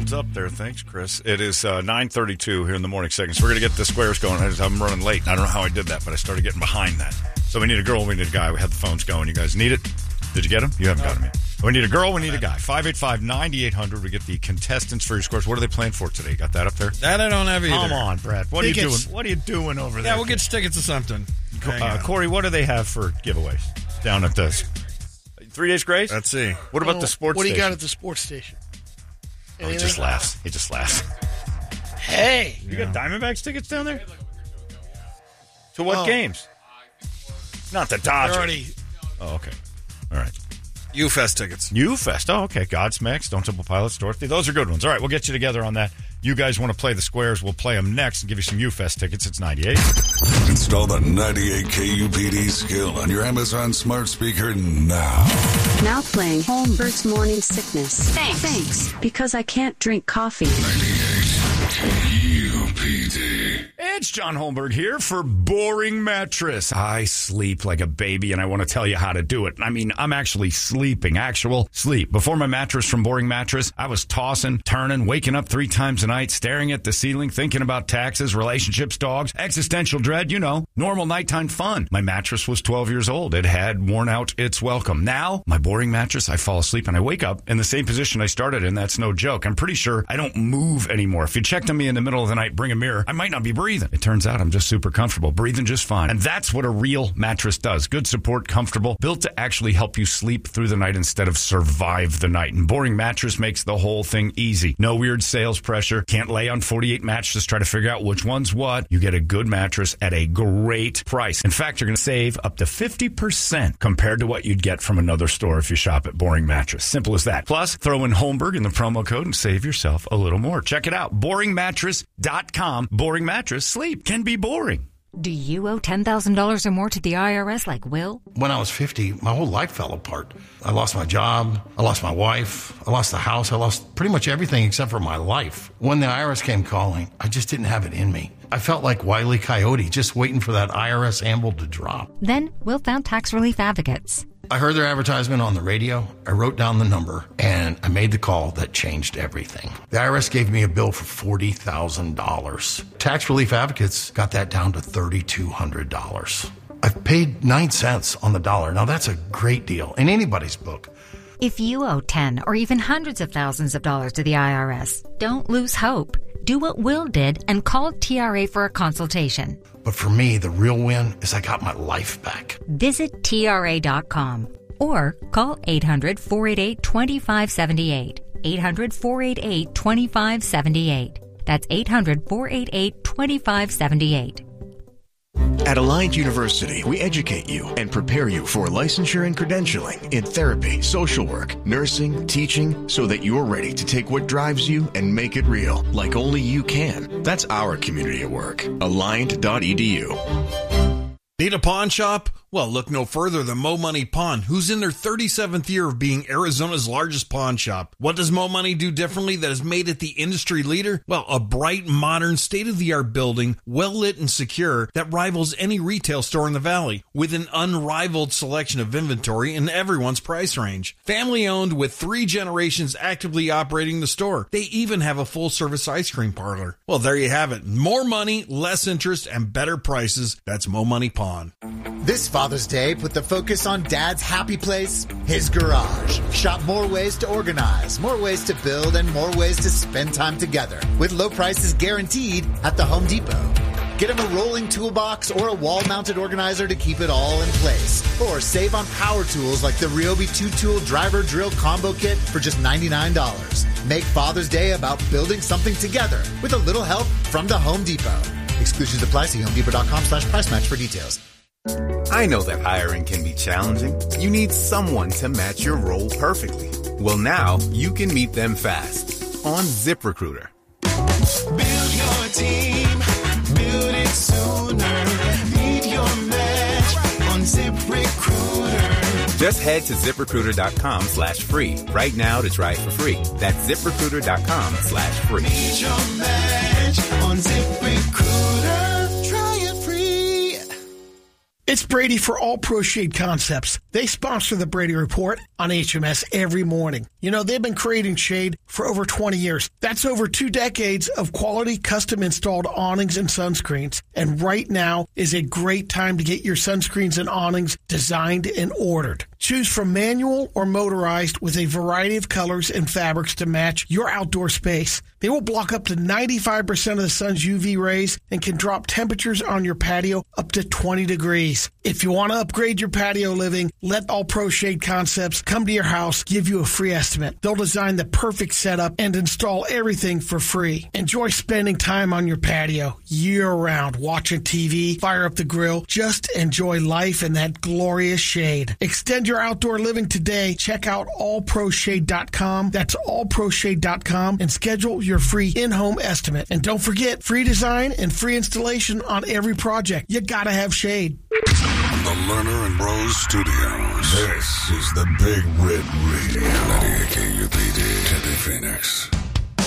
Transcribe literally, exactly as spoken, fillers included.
Heads up there. Thanks, Chris. It is uh, nine thirty-two here in the morning seconds. We're going to get the squares going. I'm running late. I don't know how I did that, but I started getting behind that. So we need a girl, we need a guy. We have the phones going. You guys need it? Did you get them? You haven't got them yet. We need a girl, we need a guy. five eight five, nine eight hundred. We get the contestants for your scores. What are they playing for today? You got that up there? That I don't have either. Come on, Brad. What tickets. are you doing? What are you doing over there? Yeah, we'll get tickets to something. Uh, Corey, what do they have for giveaways down at the Three Days Grace? Let's see. What about oh, the sports What do you station? got at the sports station? Oh, he just laughs. He just laughs. Hey. You got Diamondbacks tickets down there? To what oh. games? Not the Dodgers. Already... Oh, okay. All right. U-Fest tickets. U-Fest. Oh, okay. Godsmack, Stone Temple Pilots, Dorothy. Those are good ones. All right, we'll get you together on that. You guys want to play the squares, we'll play them next and give you some U-Fest tickets. It's ninety-eight. Install the ninety-eight K U P D skill on your Amazon smart speaker now. Now playing Holmberg's Morning Sickness. Thanks. Thanks. Because I can't drink coffee. ninety-eight K U P D. It's John Holmberg here for Boring Mattress. I sleep like a baby, and I want to tell you how to do it. I mean, I'm actually sleeping, actual sleep. Before my mattress from Boring Mattress, I was tossing, turning, waking up three times a night, staring at the ceiling, thinking about taxes, relationships, dogs, existential dread, you know, normal nighttime fun. My mattress was twelve years old. It had worn out its welcome. Now, my Boring Mattress, I fall asleep and I wake up in the same position I started in. That's no joke. I'm pretty sure I don't move anymore. If you checked on me in the middle of the night, bring a mirror, I might not be breathing. It turns out I'm just super comfortable, breathing just fine. And that's what a real mattress does. Good support, comfortable, built to actually help you sleep through the night instead of survive the night. And Boring Mattress makes the whole thing easy. No weird sales pressure. Can't lay on forty-eight mattresses, try to figure out which one's what. You get a good mattress at a great price. In fact, you're going to save up to fifty percent compared to what you'd get from another store if you shop at Boring Mattress. Simple as that. Plus, throw in Holmberg in the promo code and save yourself a little more. Check it out. boring mattress dot com. Boring Mattress. Sleep can be boring. Do you owe ten thousand dollars or more to the I R S like Will? When I was fifty, my whole life fell apart. I lost my job. I lost my wife. I lost the house. I lost pretty much everything except for my life. When the I R S came calling, I just didn't have it in me. I felt like Wile E. Coyote, just waiting for that I R S anvil to drop. Then Will found Tax Relief Advocates. I heard their advertisement on the radio. I wrote down the number, and I made the call that changed everything. The I R S gave me a bill for forty thousand dollars. Tax Relief Advocates got that down to three thousand two hundred dollars. I've paid nine cents on the dollar. Now, that's a great deal in anybody's book. If you owe ten or even hundreds of thousands of dollars to the I R S, don't lose hope. Do what Will did and call T R A for a consultation. But for me, the real win is I got my life back. Visit T R A dot com or call eight hundred, four eight eight, two five seven eight. eight hundred, four eight eight, two five seven eight. That's eight hundred, four eight eight, two five seven eight. At Alliant University, we educate you and prepare you for licensure and credentialing in therapy, social work, nursing, teaching, so that you're ready to take what drives you and make it real, like only you can. That's our community at work. Alliant dot e d u. Need a pawn shop? Well, look no further than Mo Money Pawn, who's in their thirty-seventh year of being Arizona's largest pawn shop. What does Mo Money do differently that has made it the industry leader? Well, a bright, modern, state-of-the-art building, well-lit and secure, that rivals any retail store in the valley, with an unrivaled selection of inventory in everyone's price range. Family-owned with three generations actively operating the store. They even have a full-service ice cream parlor. Well, there you have it. More money, less interest, and better prices. That's Mo Money Pawn. This Father's Day, put the focus on Dad's happy place, his garage. Shop more ways to organize, more ways to build, and more ways to spend time together. With low prices guaranteed at the Home Depot. Get him a rolling toolbox or a wall-mounted organizer to keep it all in place. Or save on power tools like the Ryobi two-tool driver drill combo kit for just ninety-nine dollars. Make Father's Day about building something together with a little help from the Home Depot. Exclusions apply. See homedepot.com slash price match for details. I know that hiring can be challenging. You need someone to match your role perfectly. Well, now you can meet them fast on ZipRecruiter. Build your team, build it sooner. Meet your match on ZipRecruiter. Just head to ZipRecruiter.com slash free right now to try it for free. That's ZipRecruiter.com slash free. Meet your match on ZipRecruiter. Try it free. It's Brady for All Pro Shade Concepts. They sponsor the Brady Report on H M S every morning. You know, they've been creating shade for over twenty years. That's over two decades of quality custom installed awnings and sunscreens. And right now is a great time to get your sunscreens and awnings designed and ordered. Choose from manual or motorized with a variety of colors and fabrics to match your outdoor space. They will block up to ninety-five percent of the sun's U V rays and can drop temperatures on your patio up to twenty degrees. If you want to upgrade your patio living, let All Pro Shade Concepts come to your house, give you a free estimate. They'll design the perfect setup and install everything for free. Enjoy spending time on your patio year-round, watching T V, fire up the grill. Just enjoy life in that glorious shade. Extend your outdoor living today. Check out all pro shade dot com. That's all pro shade dot com and schedule your free in-home estimate. And don't forget, free design and free installation on every project. You gotta have shade. From the Lerner and Rose Studios, this is the Big Red Radio. ninety-eight K U P D, Tempe, Phoenix.